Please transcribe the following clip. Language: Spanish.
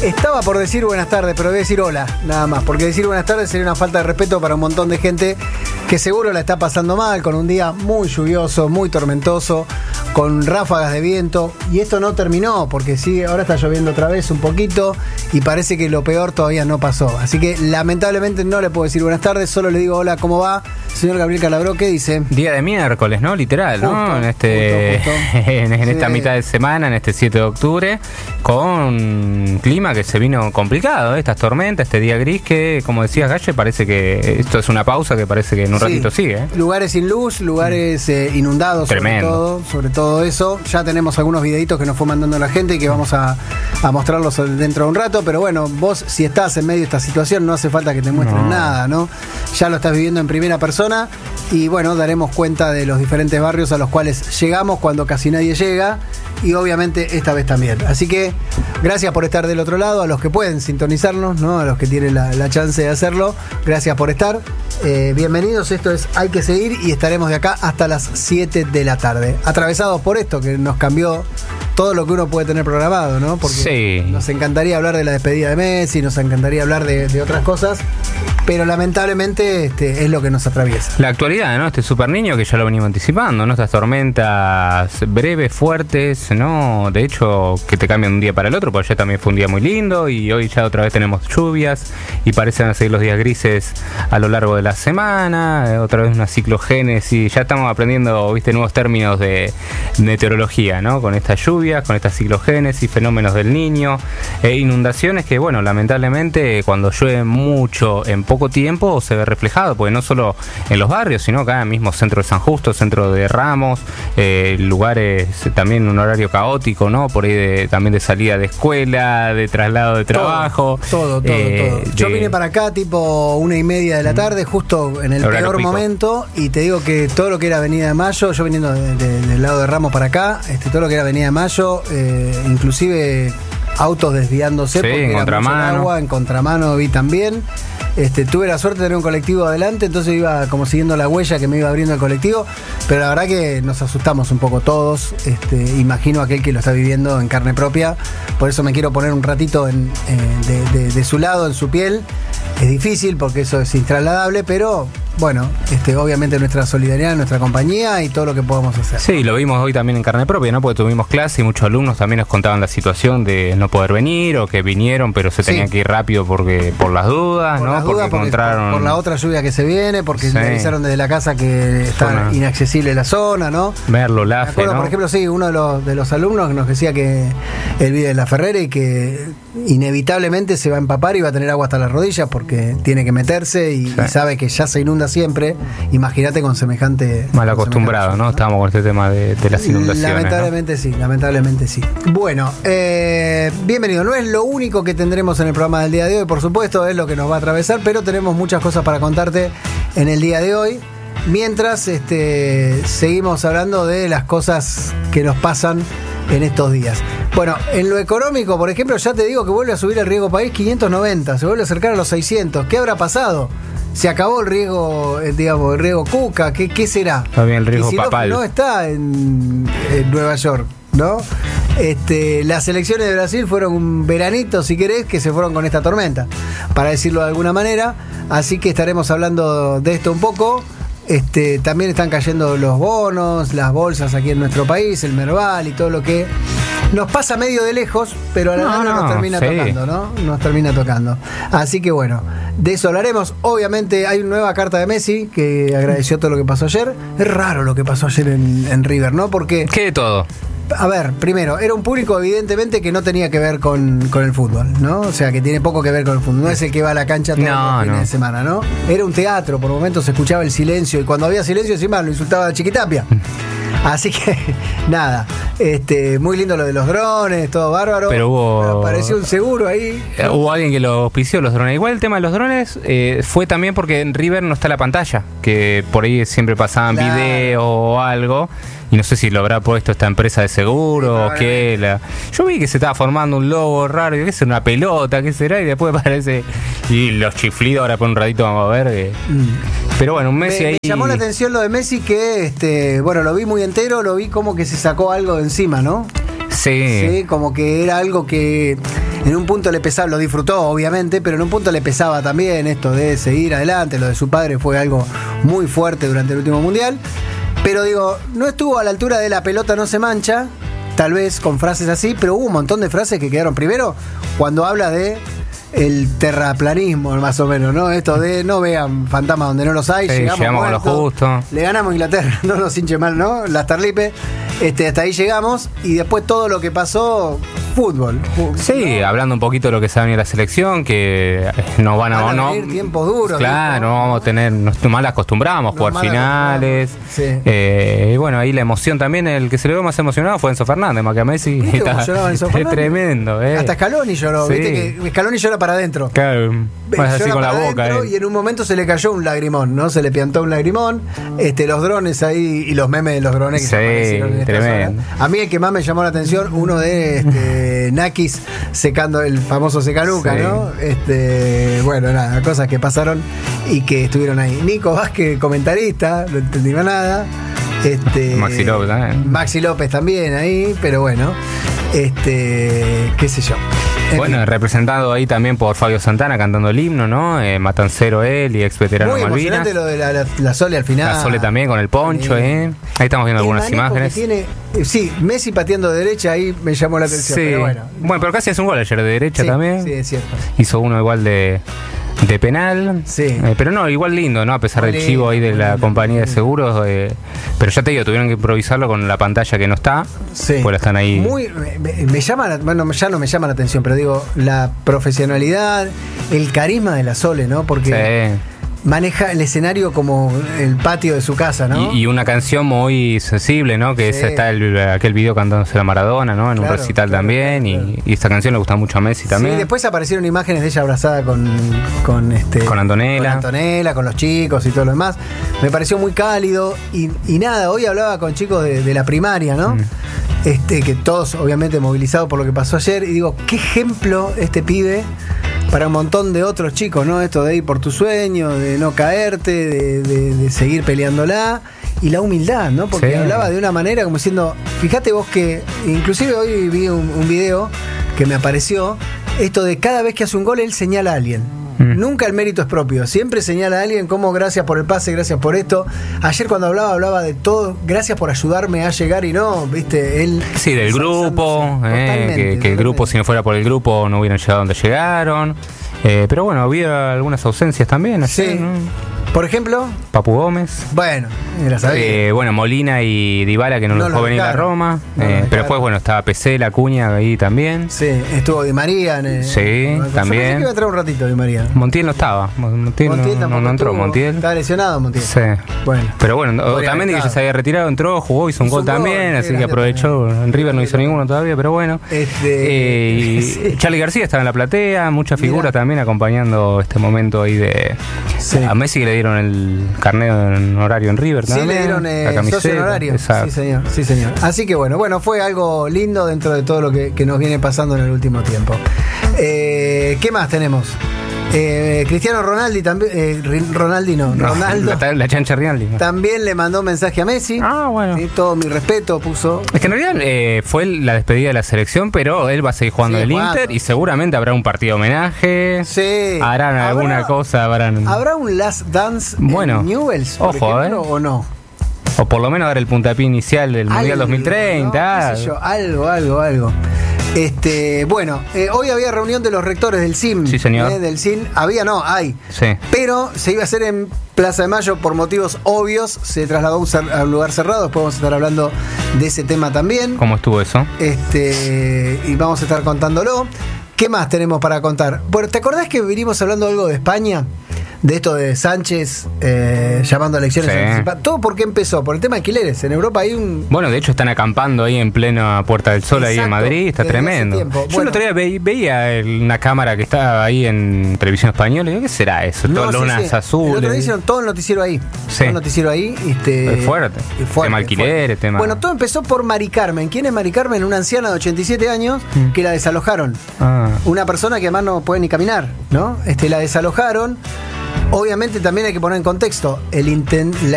Estaba por decir buenas tardes, pero voy a decir hola, nada más. Porque decir buenas tardes sería una falta de respeto para un montón de gente que seguro la está pasando mal, con un día muy lluvioso, muy tormentoso, con ráfagas de viento. Y esto no terminó, porque sí, ahora está lloviendo otra vez un poquito y parece que lo peor todavía no pasó. Así que lamentablemente no le puedo decir buenas tardes, solo le digo hola, ¿cómo va? Señor Gabriel Calabró, ¿qué dice? Día de miércoles, ¿no? Literal, justo, ¿no? En justo. en esta Sí. mitad de semana, en este 7 de octubre, con clima que se vino complicado, estas tormentas, este día gris que, como decías, Galle, parece que esto es una pausa que parece que en un ratito sigue, ¿eh? Lugares sin luz, lugares inundados, Tremendo. sobre todo eso. Ya tenemos algunos videitos que nos fue mandando la gente y que vamos a mostrarlos dentro de un rato, pero bueno, vos si estás en medio de esta situación no hace falta que te muestren nada, ¿no? Ya lo estás viviendo en primera persona y bueno, daremos cuenta de los diferentes barrios a los cuales llegamos cuando casi nadie llega y obviamente esta vez también. Así que gracias por estar del otro lado, a los que pueden sintonizarnos, ¿no? A los que tienen la chance de hacerlo, gracias por estar. Bienvenidos, esto es Hay que Seguir y estaremos de acá hasta las 7 de la tarde. Atravesados por esto que nos cambió todo lo que uno puede tener programado, ¿no? Porque sí, nos encantaría hablar de la despedida de Messi, nos encantaría hablar de otras cosas, pero lamentablemente es lo que nos atraviesa. La actualidad, ¿no? Este super niño que ya lo venimos anticipando, ¿no? Estas tormentas breves, fuertes, ¿no? De hecho, que te cambian de un día para el otro, porque ayer también fue un día muy lindo y hoy ya otra vez tenemos lluvias y parecen a seguir los días grises a lo largo de la semana, otra vez una ciclogénesis, ya estamos aprendiendo, viste, nuevos términos de meteorología, ¿no? Con estas lluvias, con esta ciclogénesis, fenómenos del niño, inundaciones que, bueno, lamentablemente cuando llueve mucho en poco tiempo se ve reflejado, porque no solo en los barrios, sino acá mismo centro de San Justo, centro de Ramos, lugares también un horario caótico, ¿no? Por ahí también de salida de escuela, de traslado de trabajo. Todo. Yo vine para acá tipo 1:30 de la tarde, justo en el peor momento, y te digo que todo lo que era Avenida de Mayo, yo viniendo del lado de Ramos para acá, todo lo que era Avenida de Mayo, inclusive autos desviándose porque en contramano. Agua, en contramano vi también. Tuve la suerte de tener un colectivo adelante, entonces iba como siguiendo la huella que me iba abriendo el colectivo, pero la verdad que nos asustamos un poco todos, imagino aquel que lo está viviendo en carne propia, por eso me quiero poner un ratito de su lado, en su piel. Es difícil porque eso es intrasladable, pero bueno, obviamente nuestra solidaridad, nuestra compañía y todo lo que podamos hacer. Sí, lo vimos hoy también en carne propia, ¿no? Porque tuvimos clase y muchos alumnos también nos contaban la situación de no poder venir o que vinieron pero se tenían que ir rápido por las dudas, por ¿no? Las dudas, porque encontraron... por la otra lluvia que se viene, porque me avisaron desde la casa que está inaccesible la zona, ¿no? Verlo, la fe, ¿no? Por ejemplo, sí, uno de los alumnos que nos decía que él vive en La Ferrera y que inevitablemente se va a empapar y va a tener agua hasta las rodillas porque tiene que meterse y sabe que ya se inunda siempre. Imagínate con semejante... Mal acostumbrado, ¿no? Estábamos con este tema de las inundaciones. Lamentablemente sí. Bueno, bienvenido. No es lo único que tendremos en el programa del día de hoy, por supuesto, es lo que nos va a atravesar, pero tenemos muchas cosas para contarte en el día de hoy. Mientras seguimos hablando de las cosas que nos pasan en estos días. Bueno, en lo económico, por ejemplo, ya te digo que vuelve a subir el riesgo país 590, se vuelve a acercar a los 600. ¿Qué habrá pasado? Se acabó el riesgo, el riesgo Cuca, ¿qué será? Está bien, el riesgo si papal. No está en Nueva York, ¿no? Las elecciones de Brasil fueron un veranito, si querés, que se fueron con esta tormenta, para decirlo de alguna manera. Así que estaremos hablando de esto un poco. También están cayendo los bonos, las bolsas aquí en nuestro país, el Merval y todo lo que nos pasa medio de lejos, pero a la larga nos termina tocando, ¿no? Nos termina tocando. Así que bueno, de eso hablaremos. Obviamente hay una nueva carta de Messi que agradeció todo lo que pasó ayer. Es raro lo que pasó ayer en River, ¿no? Porque... ¿Qué de todo? A ver, primero, era un público evidentemente que no tenía que ver con el fútbol, ¿no? O sea, que tiene poco que ver con el fútbol. No es el que va a la cancha todos los fines de semana, ¿no? Era un teatro, por momentos se escuchaba el silencio y cuando había silencio encima lo insultaba a Chiquitapia. Así que, nada, muy lindo lo de los drones, todo bárbaro. Pero apareció un seguro ahí, ¿no? Hubo alguien que lo auspició, los drones. Igual el tema de los drones fue también porque en River no está la pantalla, que por ahí siempre pasaban videos o algo. Y no sé si lo habrá puesto esta empresa de seguro o qué. Yo vi que se estaba formando un logo raro. ¿Qué es una pelota? ¿Qué será? Y después aparece. Y los chiflidos, ahora por un ratito vamos a ver. Pero bueno, un Messi ahí. Me llamó la atención lo de Messi que, bueno, lo vi muy entero. Lo vi como que se sacó algo de encima, ¿no? Sí. Sí, como que era algo que en un punto le pesaba, lo disfrutó obviamente, pero en un punto le pesaba también esto de seguir adelante. Lo de su padre fue algo muy fuerte durante el último mundial. Pero digo, no estuvo a la altura de la pelota no se mancha, tal vez con frases así, pero hubo un montón de frases que quedaron. Primero, cuando habla de el terraplanismo, más o menos, ¿no? Esto de no vean fantasmas donde no los hay, sí, llegamos con lo justo. Le ganamos a Inglaterra, no nos hinche mal, ¿no? Las Tarlipe, hasta ahí llegamos, y después todo lo que pasó, fútbol. Sí, ¿no? Hablando un poquito de lo que se va a venir la selección, que nos van a venir tiempos duros. Claro, no vamos a tener, nos mal acostumbramos, jugar finales. Sí. Y bueno, ahí la emoción también, el que se le vio más emocionado fue Enzo Fernández, más que a Messi. Es tremendo, Hasta Scaloni lloró, sí. Viste que Scaloni llora para adentro. Claro, más así con la boca. Y en un momento se le cayó un lagrimón, ¿no? Se le piantó un lagrimón. Los drones ahí y los memes de los drones que se aparecieron en tremendo. A mí el que más me llamó la atención, uno de Nakis secando el famoso secanuca, sí. ¿No? Bueno, nada, cosas que pasaron y que estuvieron ahí. Nico Vázquez, comentarista, no entendí nada. Maxi López también. Maxi López también ahí, pero bueno, qué sé yo. Bueno, representado ahí también por Fabio Santana cantando el himno, ¿no? Matancero él y ex veterano Malvinas. Muy emocionante lo de la Sole al final. La Sole también con el poncho, Ahí estamos viendo algunas imágenes. Sí, Messi pateando de derecha, ahí me llamó la atención. Sí. Pero bueno, pero casi hace un gol ayer de derecha también. Sí, es cierto. Hizo uno igual de penal, sí. Pero no, igual lindo, ¿no? A pesar del chivo ahí de la compañía de seguros, pero ya te digo, tuvieron que improvisarlo con la pantalla que no está, pues están ahí. Me llama, ya no me llama la atención, pero digo, la profesionalidad, el carisma de la Sole, ¿no? Porque maneja el escenario como el patio de su casa, ¿no? Y una canción muy sensible, ¿no? Que está aquel video cantándose la Maradona, ¿no? En un recital también. Claro. Y esta canción le gusta mucho a Messi también. Sí, después aparecieron imágenes de ella abrazada con Antonella. Con Antonella, con los chicos y todo lo demás. Me pareció muy cálido. Y nada, hoy hablaba con chicos de la primaria, ¿no? Que todos obviamente movilizados por lo que pasó ayer. Y digo, qué ejemplo este pibe para un montón de otros chicos, ¿no? Esto de ir por tu sueño, de no caerte, de seguir peleándola, y la humildad, ¿no? Porque hablaba de una manera como diciendo, fíjate vos que, inclusive hoy vi un video que me apareció, esto de cada vez que hace un gol él señala a alguien. Nunca el mérito es propio, siempre señala a alguien como gracias por el pase, gracias por esto. Ayer cuando hablaba de todo, gracias por ayudarme a llegar y no, viste, él... Sí, del grupo, que el grupo, si no fuera por el grupo, no hubieran llegado donde llegaron. Pero bueno, había algunas ausencias también, así, sí. ¿no? Por ejemplo, Papu Gómez. Bueno, la sabía. Bueno, Molina y Dybala, que no lo dejó venir a Roma. Pero después, bueno, estaba PC, Acuña ahí también. Sí, estuvo Di María. Sí, también. Yo pensé que iba a entrar un ratito Di María. Montiel no estaba. Montiel no entró. Montiel. Estaba lesionado Montiel. Sí. Bueno. Pero bueno, también que ya se había retirado, entró, jugó, hizo un gol también, así que aprovechó. En River no hizo ninguno todavía, pero bueno. Y Charly García estaba en la platea, muchas figuras también acompañando este momento ahí de... A Messi que le dieron el carnet en horario en River también. Sí, le dieron la camiseta, socio en horario. Exacto. Sí, señor. Así que bueno, fue algo lindo dentro de todo lo que nos viene pasando en el último tiempo. ¿Qué más tenemos? Cristiano Ronaldo también. Ronaldo. La chancha Rinaldi. También le mandó un mensaje a Messi. Bueno. ¿Sí? Todo mi respeto puso. Es que en realidad fue la despedida de la selección, pero él va a seguir jugando en el Inter y seguramente habrá un partido de homenaje. Sí. Harán alguna cosa. ¿Habrá un Last Dance en Newell's? Ojo, ¿o no? O por lo menos dar el puntapié inicial del Mundial 2030. ¿No? ¿Qué sé yo? Algo. Bueno, hoy había reunión de los rectores del CIM. Sí, señor. Del CIM. Hay. Sí. Pero se iba a hacer en Plaza de Mayo por motivos obvios. Se trasladó a un lugar cerrado. Después vamos a estar hablando de ese tema también. ¿Cómo estuvo eso? Y vamos a estar contándolo. ¿Qué más tenemos para contar? Bueno, ¿te acordás que vinimos hablando algo de España? De esto de Sánchez llamando a elecciones anticipadas. ¿Todo por qué empezó? Por el tema de alquileres. En Europa hay un... Bueno, de hecho están acampando ahí en plena Puerta del Sol. Exacto, ahí en Madrid. Está tremendo. Yo el otro día veía una cámara que estaba ahí en Televisión Española y digo, ¿qué será eso? Todas lunas azules. El otro día hicieron todo el noticiero ahí. Sí. Todo el noticiero ahí. Es fuerte. Tema alquileres, tema... Bueno, todo empezó por Mari Carmen. ¿Quién es Mari Carmen? Una anciana de 87 años que la desalojaron. Una persona que además no puede ni caminar, ¿no? La desalojaron. Obviamente también hay que poner en contexto la